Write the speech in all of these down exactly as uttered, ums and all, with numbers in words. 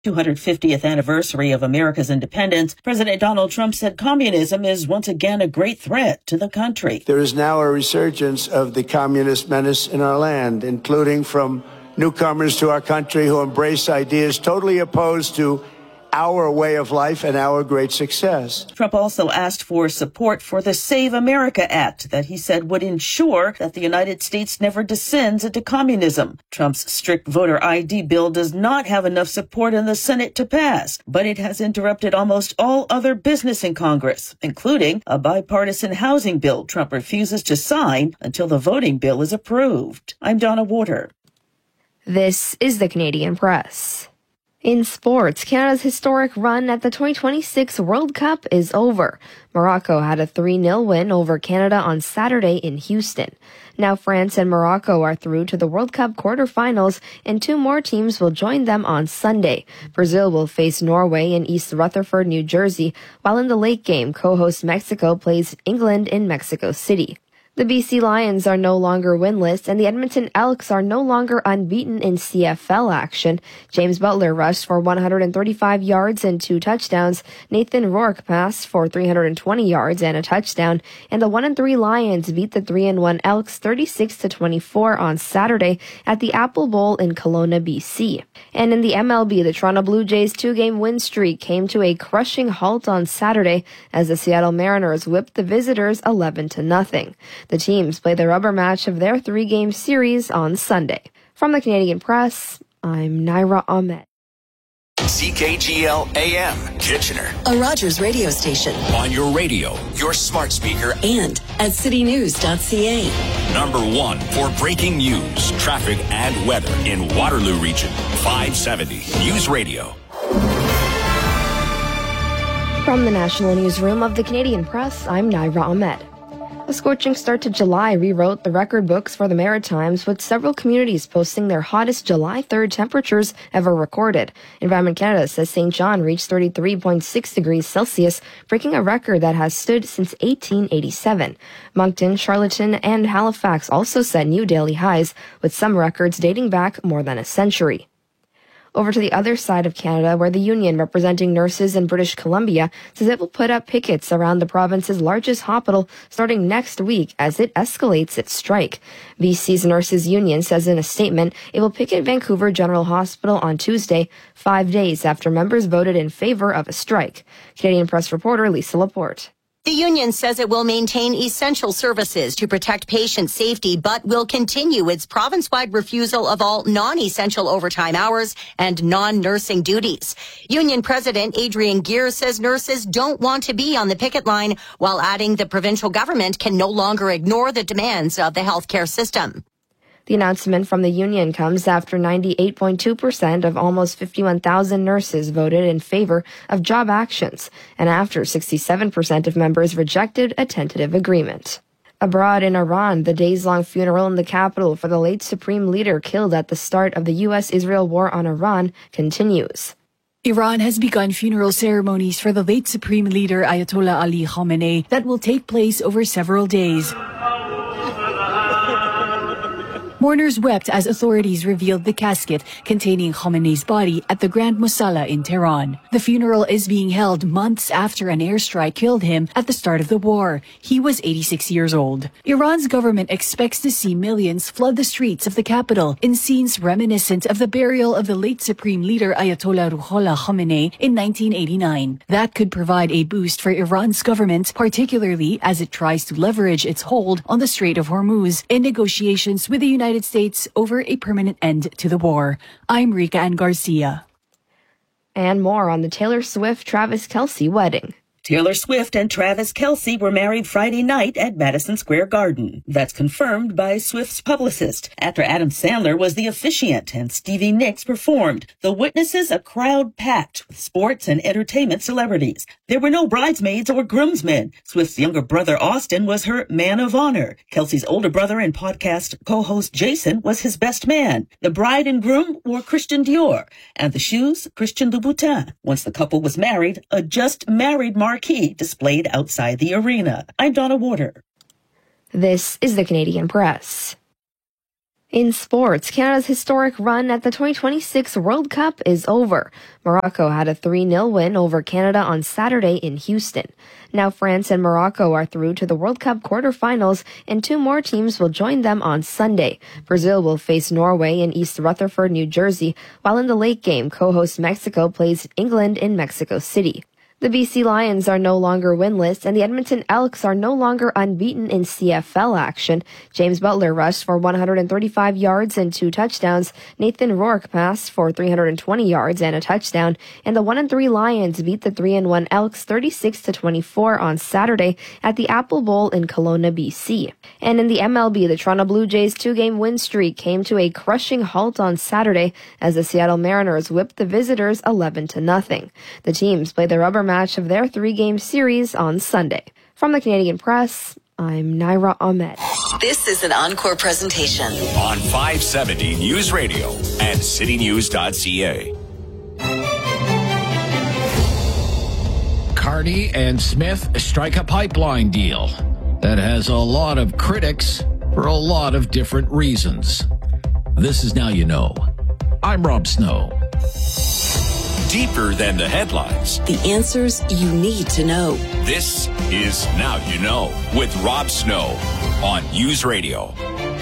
two hundred fiftieth anniversary of America's independence, President Donald Trump said communism is once again a great threat to the country. There is now a resurgence of the communist menace in our land, including from newcomers to our country who embrace ideas totally opposed to our way of life and our great success. Trump also asked for support for the Save America Act that he said would ensure that the United States never descends into communism. Trump's strict voter I D bill does not have enough support in the Senate to pass, but it has interrupted almost all other business in Congress, including a bipartisan housing bill Trump refuses to sign until the voting bill is approved. I'm Donna Warder. This is the Canadian Press. In sports, Canada's historic run at the twenty twenty-six World Cup is over. Morocco had a three nil win over Canada on Saturday in Houston. Now France and Morocco are through to the World Cup quarterfinals, and two more teams will join them on Sunday. Brazil will face Norway in East Rutherford, New Jersey, while in the late game, co-host Mexico plays England in Mexico City. The B C Lions are no longer winless, and the Edmonton Elks are no longer unbeaten in C F L action. James Butler rushed for one hundred thirty-five yards and two touchdowns. Nathan Rourke passed for three hundred twenty yards and a touchdown. And the one and three Lions beat the three and one Elks thirty-six to twenty-four on Saturday at the Apple Bowl in Kelowna, B C. And in the M L B, the Toronto Blue Jays' two-game win streak came to a crushing halt on Saturday as the Seattle Mariners whipped the visitors eleven to nothing. The teams play the rubber match of their three-game series on Sunday. From the Canadian Press, I'm Naira Ahmed. C K G L A M, Kitchener. A Rogers radio station. On your radio, your smart speaker, and at city news dot c a. Number one for breaking news, traffic, and weather in Waterloo Region. five seventy News Radio. From the National Newsroom of the Canadian Press, I'm Naira Ahmed. A scorching start to July rewrote the record books for the Maritimes, with several communities posting their hottest July third temperatures ever recorded. Environment Canada says Saint John reached thirty-three point six degrees Celsius, breaking a record that has stood since eighteen eighty-seven. Moncton, Charlottetown, and Halifax also set new daily highs, with some records dating back more than a century. Over to the other side of Canada, where the union representing nurses in British Columbia says it will put up pickets around the province's largest hospital starting next week as it escalates its strike. B C's Nurses Union says in a statement it will picket Vancouver General Hospital on Tuesday, five days after members voted in favor of a strike. Canadian Press reporter Lisa Laporte. The union says it will maintain essential services to protect patient safety, but will continue its province-wide refusal of all non-essential overtime hours and non-nursing duties. Union President Adrian Gear says nurses don't want to be on the picket line, while adding the provincial government can no longer ignore the demands of the healthcare system. The announcement from the union comes after ninety-eight point two percent of almost fifty-one thousand nurses voted in favor of job actions, and after sixty-seven percent of members rejected a tentative agreement. Abroad in Iran, the days-long funeral in the capital for the late supreme leader killed at the start of the U S Israel war on Iran continues. Iran has begun funeral ceremonies for the late supreme leader Ayatollah Ali Khamenei that will take place over several days. Mourners wept as authorities revealed the casket containing Khamenei's body at the Grand Musalla in Tehran. The funeral is being held months after an airstrike killed him at the start of the war. He was eighty-six years old. Iran's government expects to see millions flood the streets of the capital in scenes reminiscent of the burial of the late supreme leader Ayatollah Ruhollah Khamenei in nineteen eighty-nine. That could provide a boost for Iran's government, particularly as it tries to leverage its hold on the Strait of Hormuz in negotiations with the United States over a permanent end to the war. I'm Rika Ann Garcia. And more on the Taylor Swift-Travis Kelce wedding. Taylor Swift and Travis Kelce were married Friday night at Madison Square Garden. That's confirmed by Swift's publicist. Actor Adam Sandler was the officiant and Stevie Nicks performed. The witnesses, a crowd packed with sports and entertainment celebrities. There were no bridesmaids or groomsmen. Swift's younger brother Austin was her man of honor. Kelce's older brother and podcast co-host Jason was his best man. The bride and groom wore Christian Dior, and the shoes Christian Louboutin. Once the couple was married, a just married marquee displayed outside the arena. I'm Donna Warder. This is the Canadian Press. In sports, Canada's historic run at the twenty twenty-six World Cup is over. Morocco had a three nil win over Canada on Saturday in Houston. Now France and Morocco are through to the World Cup quarterfinals, and two more teams will join them on Sunday. Brazil will face Norway in East Rutherford, New Jersey, while in the late game, co-host Mexico plays England in Mexico City. The B C Lions are no longer winless, and the Edmonton Elks are no longer unbeaten in C F L action. James Butler rushed for one hundred thirty-five yards and two touchdowns. Nathan Rourke passed for three hundred twenty yards and a touchdown. And the one and three Lions beat the three and one Elks thirty-six to twenty-four on Saturday at the Apple Bowl in Kelowna, B C. And in the M L B, the Toronto Blue Jays' two-game win streak came to a crushing halt on Saturday as the Seattle Mariners whipped the visitors eleven to nothing. The teams played the rubber match of their three-game series on Sunday. From the Canadian Press, I'm Naira Ahmed. This is an Encore presentation on five seventy News Radio and city news dot c a. Carney and Smith strike a pipeline deal that has a lot of critics for a lot of different reasons. This is Now You Know. I'm Rob Snow. Deeper than the headlines. The answers you need to know. This is Now You Know with Rob Snow on News Radio.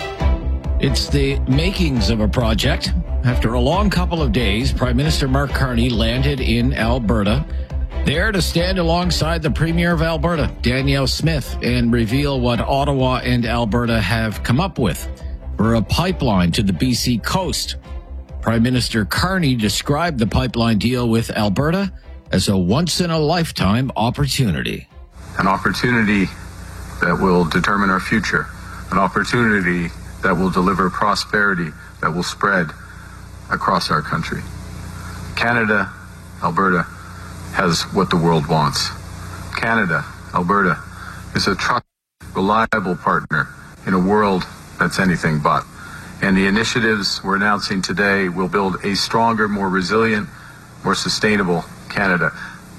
It's the makings of a project. After a long couple of days, Prime Minister Mark Carney landed in Alberta, there to stand alongside the Premier of Alberta, Danielle Smith, and reveal what Ottawa and Alberta have come up with for a pipeline to the B C coast. Prime Minister Carney described the pipeline deal with Alberta as a once-in-a-lifetime opportunity. An opportunity that will determine our future. An opportunity that will deliver prosperity that will spread across our country. Canada, Alberta, has what the world wants. Canada, Alberta, is a trusted, reliable partner in a world that's anything but. And the initiatives we're announcing today will build a stronger, more resilient, more sustainable Canada.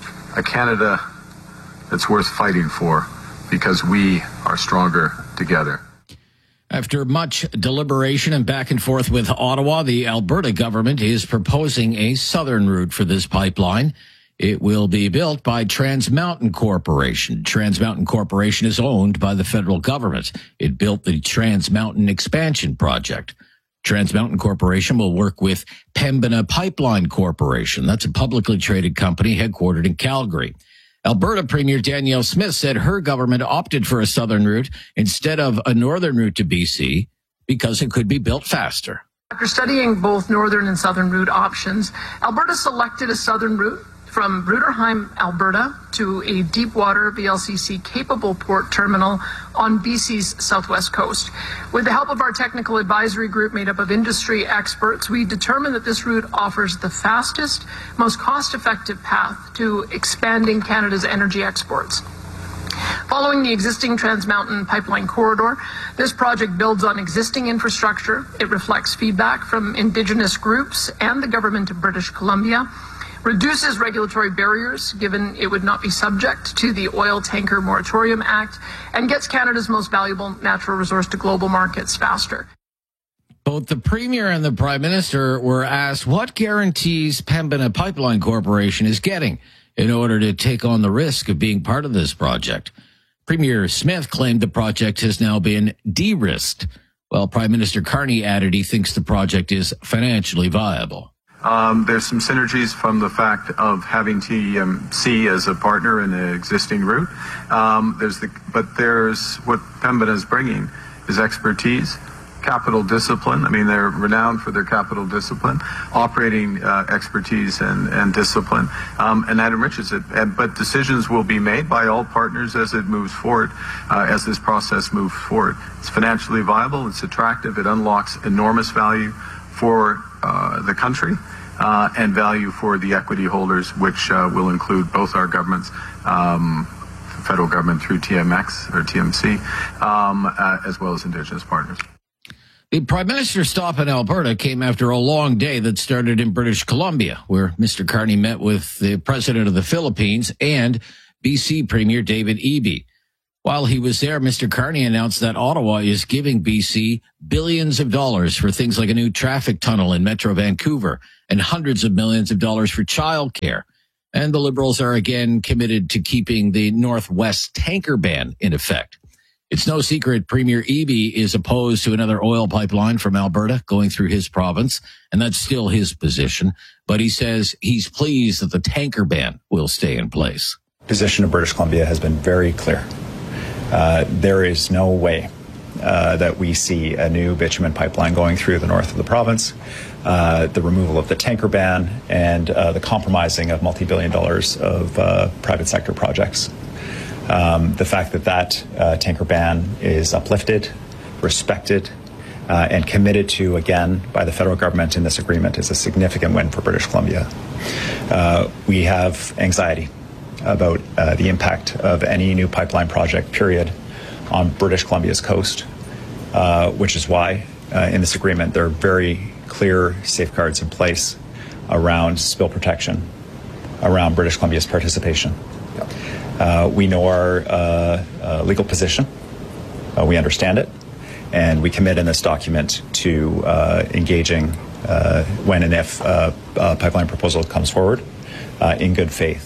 A Canada that's worth fighting for because we are stronger together. After much deliberation and back and forth with Ottawa, the Alberta government is proposing a southern route for this pipeline. It will be built by Trans Mountain Corporation. Trans Mountain Corporation is owned by the federal government. It built the Trans Mountain Expansion Project. Trans Mountain Corporation will work with Pembina Pipeline Corporation. That's a publicly traded company headquartered in Calgary. Alberta Premier Danielle Smith said her government opted for a southern route instead of a northern route to B C because it could be built faster. After studying both northern and southern route options, Alberta selected a southern route from Bruderheim, Alberta, to a deep-water V L C C-capable port terminal on B C's southwest coast. With the help of our technical advisory group made up of industry experts, we determined that this route offers the fastest, most cost-effective path to expanding Canada's energy exports. Following the existing Trans Mountain pipeline corridor, this project builds on existing infrastructure. It reflects feedback from Indigenous groups and the government of British Columbia, reduces regulatory barriers, given it would not be subject to the Oil Tanker Moratorium Act, and gets Canada's most valuable natural resource to global markets faster. Both the Premier and the Prime Minister were asked what guarantees Pembina Pipeline Corporation is getting in order to take on the risk of being part of this project. Premier Smith claimed the project has now been de-risked, while Prime Minister Carney added he thinks the project is financially viable. Um, there's some synergies from the fact of having T M C as a partner in the existing route. Um, there's the, but there's what Pembina is bringing is expertise, capital discipline. I mean, they're renowned for their capital discipline, operating uh, expertise and, and discipline, um, and that enriches it. And, but decisions will be made by all partners as it moves forward, uh, as this process moves forward. It's financially viable, it's attractive, it unlocks enormous value for uh, the country uh, and value for the equity holders, which uh, will include both our governments, um, federal government through T M X or T M C, um, uh, as well as Indigenous partners. The Prime Minister's stop in Alberta came after a long day that started in British Columbia, where Mister Carney met with the President of the Philippines and B C Premier David Eby. While he was there, Mister Carney announced that Ottawa is giving B C billions of dollars for things like a new traffic tunnel in Metro Vancouver and hundreds of millions of dollars for childcare. And the Liberals are again committed to keeping the Northwest tanker ban in effect. It's no secret Premier Eby is opposed to another oil pipeline from Alberta going through his province, and that's still his position. But he says he's pleased that the tanker ban will stay in place. The position of British Columbia has been very clear. Uh, there is no way uh, that we see a new bitumen pipeline going through the north of the province, uh, the removal of the tanker ban, and uh, the compromising of multi-billion dollars of uh, private sector projects. Um, the fact that that uh, tanker ban is uplifted, respected, uh, and committed to again by the federal government in this agreement is a significant win for British Columbia. Uh, we have anxiety about uh, the impact of any new pipeline project, period, on British Columbia's coast, uh, which is why uh, in this agreement there are very clear safeguards in place around spill protection, around British Columbia's participation. Uh, we know our uh, uh, legal position, uh, we understand it, and we commit in this document to uh, engaging uh, when and if uh, a pipeline proposal comes forward uh, in good faith.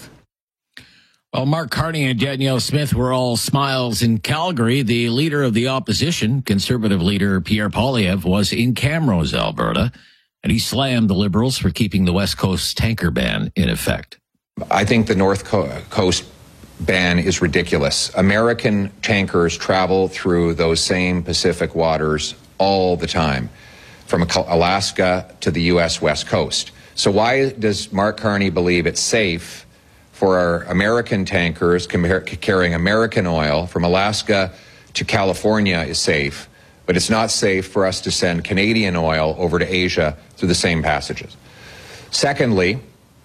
Well, Mark Carney and Danielle Smith were all smiles in Calgary. The leader of the opposition, Conservative leader Pierre Poilievre, was in Camrose, Alberta, and he slammed the Liberals for keeping the West Coast tanker ban in effect. I think the North Coast ban is ridiculous. American tankers travel through those same Pacific waters all the time, from Alaska to the U S West Coast. So why does Mark Carney believe it's safe for our American tankers carrying American oil from Alaska to California is safe, but it's not safe for us to send Canadian oil over to Asia through the same passages? Secondly,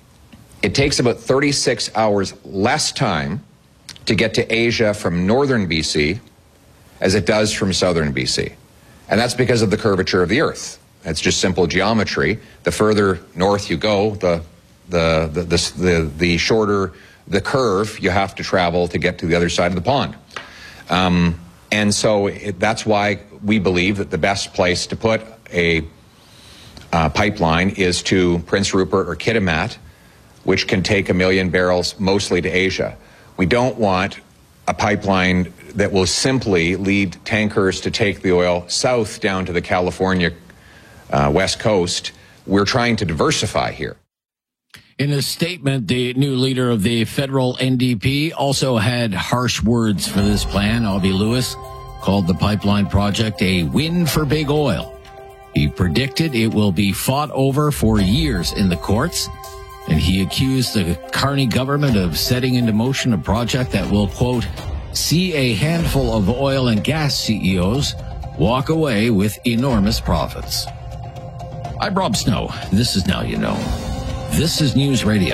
it takes about thirty-six hours less time to get to Asia from northern B C as it does from southern B C. And that's because of the curvature of the Earth. It's just simple geometry. The further north you go, the The, the, the, the, the shorter the curve you have to travel to get to the other side of the pond. Um, and so it, that's why we believe that the best place to put a uh, pipeline is to Prince Rupert or Kitimat, which can take a million barrels mostly to Asia. We don't want a pipeline that will simply lead tankers to take the oil south down to the California uh, West Coast. We're trying to diversify here. In a statement, the new leader of the federal N D P also had harsh words for this plan. Avi Lewis called the pipeline project a win for big oil. He predicted it will be fought over for years in the courts, and he accused the Carney government of setting into motion a project that will, quote, see a handful of oil and gas C E Os walk away with enormous profits. I'm Rob Snow. This is Now You Know. This is News Radio.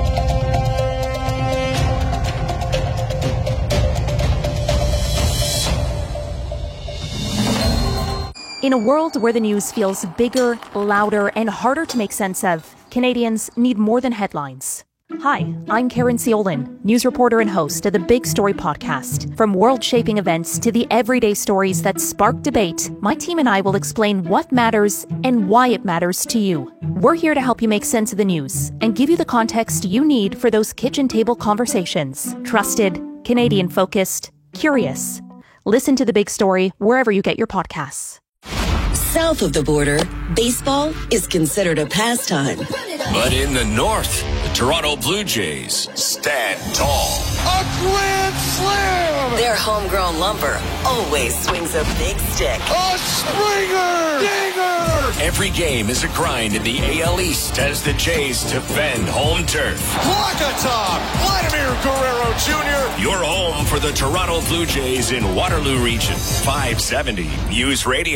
In a world where the news feels bigger, louder, and harder to make sense of, Canadians need more than headlines. Hi, I'm Karen Ciolin, news reporter and host of the Big Story podcast. From world-shaping events to the everyday stories that spark debate, my team and I will explain what matters and why it matters to you. We're here to help you make sense of the news and give you the context you need for those kitchen table conversations. Trusted, Canadian-focused, curious. Listen to The Big Story wherever you get your podcasts. South of the border, baseball is considered a pastime. But in the north, the Toronto Blue Jays stand tall. A grand slam! Their homegrown lumber always swings a big stick. A Springer! Dinger! Every game is a grind in the A L East as the Jays defend home turf. Walk-a-top! Vladimir Guerrero Junior Your home for the Toronto Blue Jays in Waterloo Region. five seventy News Radio.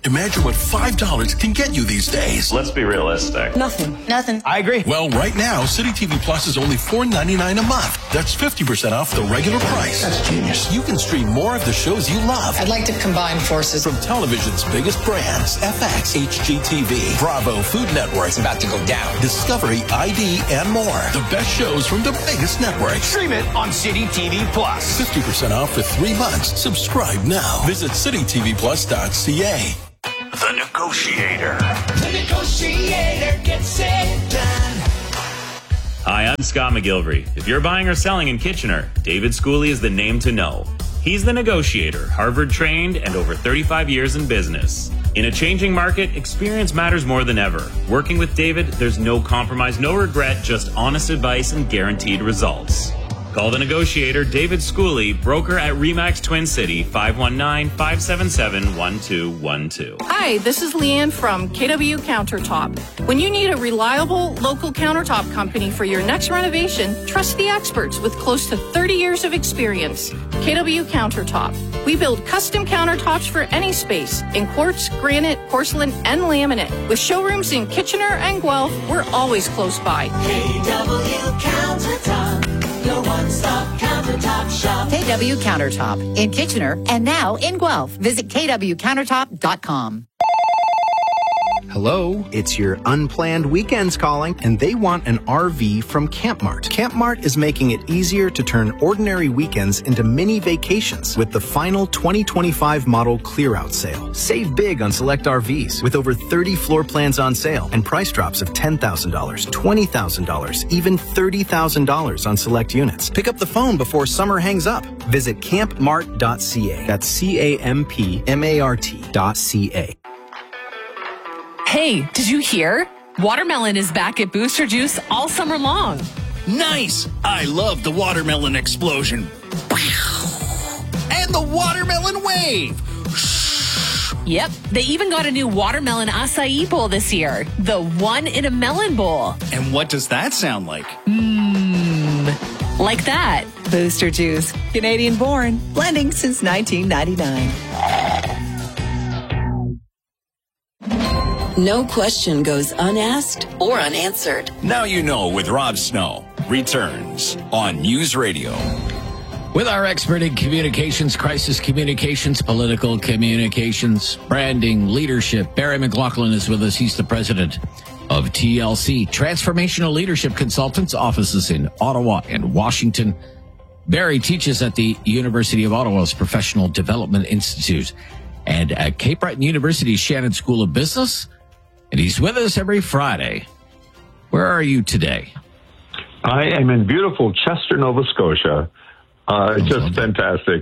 Imagine what five dollars can get you these days. Let's be realistic. Nothing. Nothing. I agree. Well, right now, City T V Plus is only four ninety-nine a month. That's fifty percent off the regular price. That's genius. You can stream more of the shows you love. I'd like to combine forces. From television's biggest brands, F X, H G T V, Bravo, Food Network. It's about to go down. Discovery, I D, and more. The best shows from the biggest networks. Stream it on City T V Plus. fifty percent off for three months. Subscribe now. Visit city t v plus dot c a. The Negotiator. The Negotiator gets it done. Hi, I'm Scott McGilvery. If you're buying or selling in Kitchener, David Schooley is the name to know. He's the negotiator, Harvard trained and over thirty-five years in business. In a changing market, experience matters more than ever. Working with David, there's no compromise, no regret, just honest advice and guaranteed results. Call the negotiator, David Schooley, broker at Remax Twin City, five one nine, five seven seven, one two one two. Hi, this is Leanne from K W Countertop. When you need a reliable local countertop company for your next renovation, trust the experts with close to thirty years of experience. K W Countertop. We build custom countertops for any space in quartz, granite, porcelain, and laminate. With showrooms in Kitchener and Guelph, we're always close by. K W Countertop, your one-stop countertop shop. K W Countertop in Kitchener and now in Guelph. Visit k w countertop dot com. Hello, it's your unplanned weekends calling, and they want an R V from CampMart. CampMart is making it easier to turn ordinary weekends into mini vacations with the final twenty twenty-five model clear-out sale. Save big on select R Vs with over thirty floor plans on sale and price drops of ten thousand dollars, twenty thousand dollars, even thirty thousand dollars on select units. Pick up the phone before summer hangs up. Visit camp mart dot c a. That's C A M P M A R T dot C A. Hey, did you hear? Watermelon is back at Booster Juice all summer long. Nice! I love the watermelon explosion. And the watermelon wave. Yep, they even got a new watermelon acai bowl this year. The one in a melon bowl. And what does that sound like? Mmm, like that. Booster Juice, Canadian born, blending since nineteen ninety-nine. No question goes unasked or unanswered. Now you know with Rob Snow. Returns on News Radio. With our expert in communications, crisis communications, political communications, branding, leadership, Barry McLaughlin is with us. He's the president of T L C, Transformational Leadership Consultants, offices in Ottawa and Washington. Barry teaches at the University of Ottawa's Professional Development Institute and at Cape Breton University's Shannon School of Business. And he's with us every Friday. Where are you today? I am in beautiful Chester, Nova Scotia. Uh, it's just fantastic.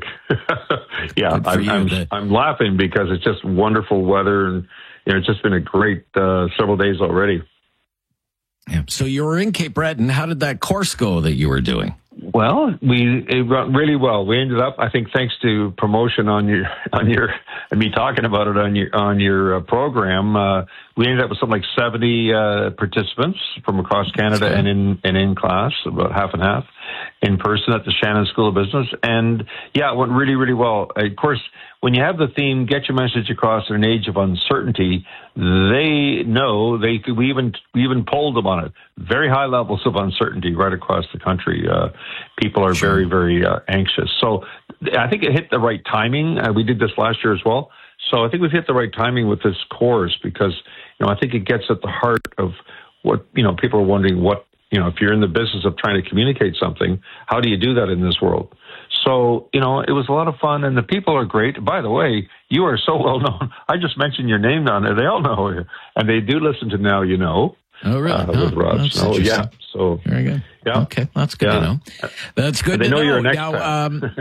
yeah, I'm, I'm, I'm laughing because it's just wonderful weather, and you know, it's just been a great uh, several days already. Yeah. So you were in Cape Breton. How did that course go that you were doing? Well, we it went really well. We ended up, I think, thanks to promotion on your on your and me talking about it on your on your uh, program. Uh, we ended up with something like seventy uh, participants from across Canada and in and in class, about half and half, in person at the Shannon School of Business. And yeah, it went really, really well. Of course, when you have the theme, get your message across in an age of uncertainty, they know they could, we even, we even polled them on it. Very high levels of uncertainty right across the country. Uh, people are sure. very, very uh, anxious. So I think it hit the right timing. Uh, we did this last year as well. So I think we've hit the right timing with this course because, you know, I think it gets at the heart of what, you know, people are wondering what, you know, if you're in the business of trying to communicate something, how do you do that in this world? So, you know, it was a lot of fun, and the people are great. By the way, you are so well known. I just mentioned your name down there. They all know you, and they do listen to Now You Know. Oh, really? Uh, oh, with Rob Snow. Yeah. So very good. Yeah. Okay, that's good yeah. to know. That's good. And they to know, know you're next now. time. Um,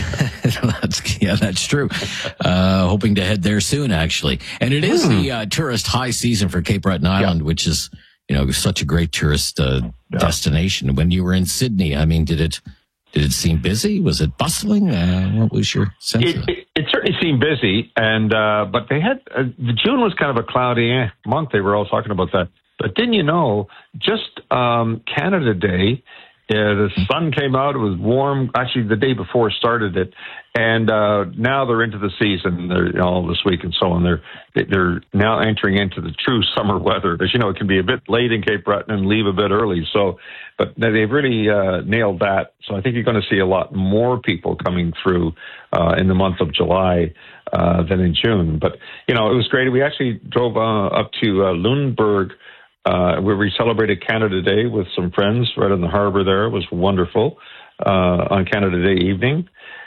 that's, yeah, that's true. Uh, hoping to head there soon, actually. And it is the uh, tourist high season for Cape Breton Island, yeah. which is, you know, such a great tourist uh, yeah. destination. When you were in Sydney, I mean, did it did it seem busy? Was it bustling? Uh, what was your sense it, of it? It, it certainly seemed busy, and uh, but they had uh, June was kind of a cloudy eh, month. They were all talking about that. But didn't you know, just um, Canada Day Yeah, the sun came out. It was warm. Actually, the day before started it, and uh, now they're into the season. They're you know, all this week and so on. They're they're now entering into the true summer weather. As you know, it can be a bit late in Cape Breton and leave a bit early. So, but they've really uh, nailed that. So I think you're going to see a lot more people coming through uh, in the month of July uh, than in June. But you know, it was great. We actually drove uh, up to uh, Lunenburg. Uh, where we celebrated Canada Day with some friends right on the harbor there. It was wonderful uh, on Canada Day evening.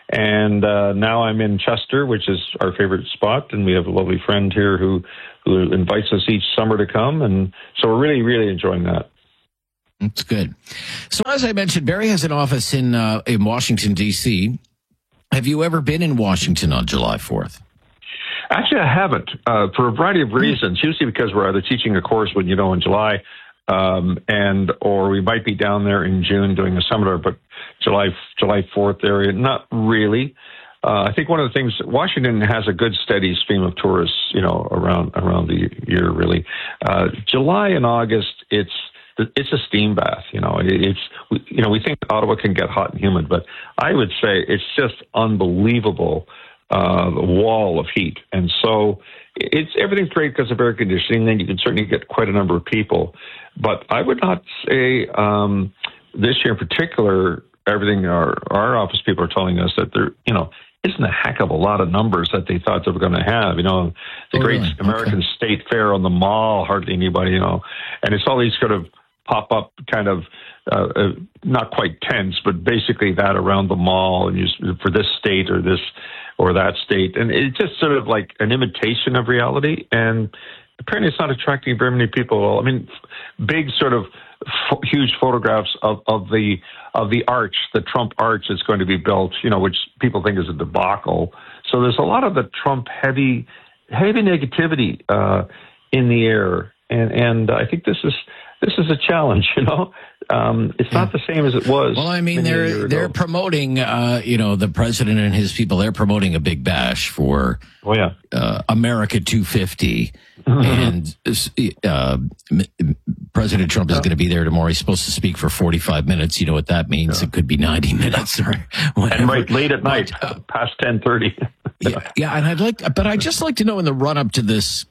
And uh, now I'm in Chester, which is our favorite spot. And we have a lovely friend here who, who invites us each summer to come. And so we're really, really enjoying that. That's good. So as I mentioned, Barry has an office in, uh, in Washington, D C. Have you ever been in Washington on July fourth? Actually, I haven't, uh, for a variety of reasons, usually because we're either teaching a course when, you know, in July, um, and, or we might be down there in June doing a seminar, but July, July fourth area, not really. Uh, I think one of the things, Washington has a good steady stream of tourists, you know, around, around the year, really. Uh, July and August, it's, it's a steam bath, you know, it's, you know, we think Ottawa can get hot and humid, but I would say it's just unbelievable. Uh, the wall of heat. And so it's everything's great because of air conditioning. Then you can certainly get quite a number of people. But I would not say um, this year in particular, everything our, our office people are telling us that there, you know, isn't a heck of a lot of numbers that they thought they were going to have. You know, the oh, great really? American okay. State Fair on the Mall, hardly anybody, you know. And it's all these sort of pop-up kind of, uh, uh, not quite tents, but basically that around the mall and you, for this state or this or that state. And it's just sort of like an imitation of reality. And apparently it's not attracting very many people at all. I mean, big sort of f- huge photographs of, of the of the arch, the Trump arch is going to be built, you know, which people think is a debacle. So there's a lot of the Trump heavy, heavy negativity uh, in the air. And, and I think this is this is a challenge, you know. Um, it's yeah. not the same as it was. Well, I mean, they're they're promoting, uh, you know, the president and his people. They're promoting a big bash for oh, yeah. uh, America two fifty, and uh, President Trump is going to be there tomorrow. He's supposed to speak for forty-five minutes. You know what that means? Yeah. It could be ninety minutes or whatever. And right late at night, but, uh, past ten thirty. yeah, yeah, and I'd like, but I'd just like to know in the run up to this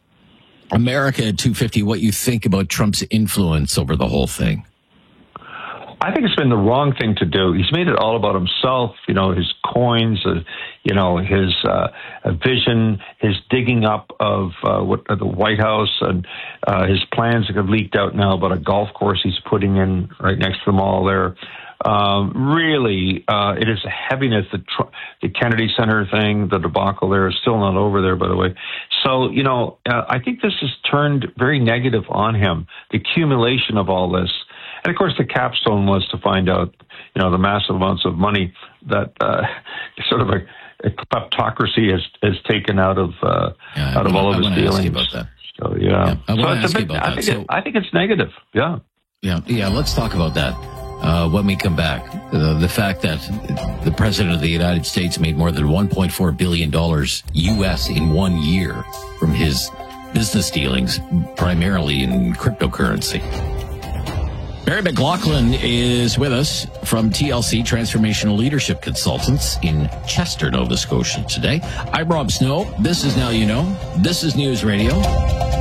America two fifty, what you think about Trump's influence over the whole thing. I think it's been the wrong thing to do. He's made it all about himself, you know, his coins, uh, you know, his uh, vision, his digging up of uh, what uh, the White House, and uh, his plans that have leaked out now about a golf course he's putting in right next to the mall there. Um, really, uh, it is a heaviness. The, tr- the Kennedy Center thing, the debacle there is still not over there, by the way. So, you know, uh, I think this has turned very negative on him, the accumulation of all this. And, of course, the capstone was to find out, you know, the massive amounts of money that uh, sort of a, a kleptocracy has, has taken out of uh, yeah, out of all of his dealings. About that. So, yeah. yeah I want to ask bit, you about I that. Think so, it, I think it's negative, yeah. Yeah, yeah, let's talk about that uh, when we come back. Uh, the fact that the President of the United States made more than one point four billion dollars U S in one year from his business dealings, primarily in cryptocurrency. Barry McLaughlin is with us from T L C, Transformational Leadership Consultants in Chester, Nova Scotia today. I'm Rob Snow. This is Now You Know. This is News Radio.